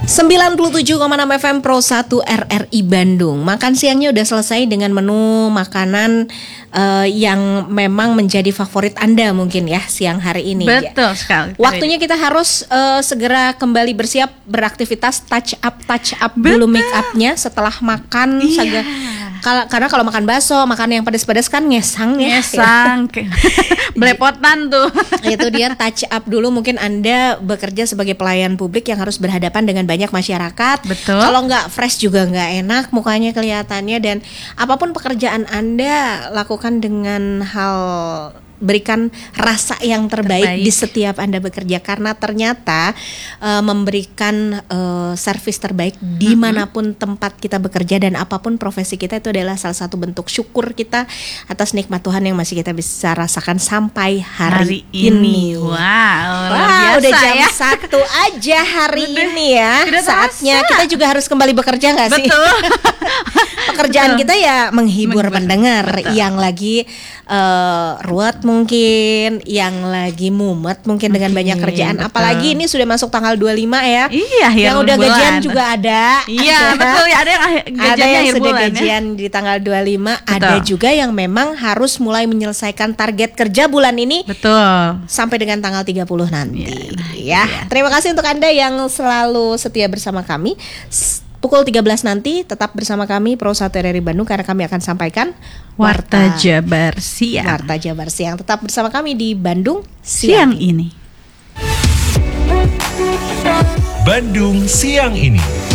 97,6 FM Pro 1 RRI Bandung. Makan siangnya udah selesai dengan menu makanan yang memang menjadi favorit Anda mungkin ya siang hari ini. Betul sekali. Waktunya kita harus segera kembali bersiap beraktivitas touch up dulu make upnya setelah makan. Iya. Karena kalau makan bakso, makan yang pedas-pedas kan ngesang ya. Ngesang, belepotan tuh. Itu dia touch up dulu. Mungkin Anda bekerja sebagai pelayan publik yang harus berhadapan dengan banyak masyarakat. Betul. Kalau nggak fresh juga nggak enak mukanya kelihatannya. Dan apapun pekerjaan Anda, lakukan dengan hal berikan rasa yang terbaik di setiap Anda bekerja, karena ternyata memberikan servis terbaik dimanapun tempat kita bekerja dan apapun profesi kita itu adalah salah satu bentuk syukur kita atas nikmat Tuhan yang masih kita bisa rasakan sampai hari ini. Wow, udah jam ya. 1 aja hari ini ya. Saatnya terasa. kita juga harus kembali bekerja nggak sih? Betul. Pekerjaan kita ya menghibur pendengar yang lagi ruwet mungkin, yang lagi mumet mungkin dengan banyak kerjaan. Betul. Apalagi ini sudah masuk tanggal 25 ya. Iya, yang udah bulan. gajian juga ada. Iya, betul ya, ada yang gajiannya akhir sudah bulan gajian ya. di tanggal 25, Betul. ada juga yang memang harus mulai menyelesaikan target kerja bulan ini. Betul. Sampai dengan tanggal 30 nanti Ya, ya. Terima kasih untuk Anda yang selalu setia bersama kami. Pukul 13 nanti tetap bersama kami Pro 1 RRI Bandung, karena kami akan sampaikan Warta Jabar Siang. Warta Jabar Siang. Tetap bersama kami di Bandung Siang ini. Bandung Siang ini.